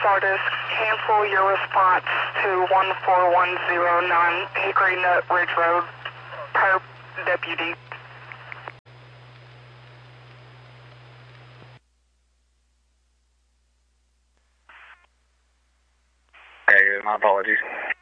Sardis, cancel your response to 14109 Hickory Nut Ridge Road per deputy. Okay, my apologies.